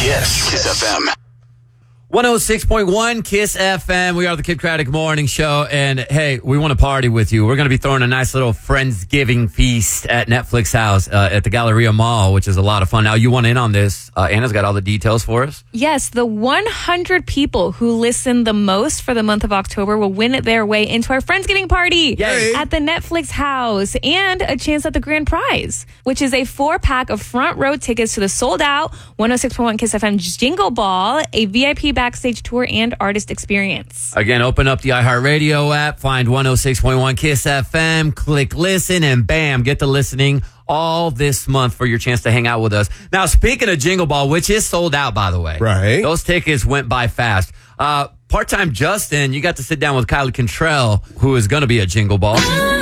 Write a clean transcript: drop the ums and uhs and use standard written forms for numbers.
Kiss FM. 106.1 Kiss FM. We are the Kid Craddock Morning Show. And hey, we want to party with you. We're going to be throwing a nice little Friendsgiving feast at Netflix House at the Galleria Mall, which is a lot of fun. Now, you want in on this. Anna's got all the details for us. Yes, the 100 people who listen the most for the month of October will win their way into our Friendsgiving party at the Netflix House and a chance at the grand prize, which is a 4-pack of front row tickets to the sold out 106.1 Kiss FM Jingle Ball, a VIP backstage tour, and artist experience. Again, open up the iHeartRadio app, find 106.1 Kiss FM, click listen, and bam, get to listening all this month for your chance to hang out with us. Now, speaking of Jingle Ball, which is sold out, by the way. Right. Those tickets went by fast. Part-time Justin, you got to sit down with Kylie Cantrell, who is going to be at Jingle Ball.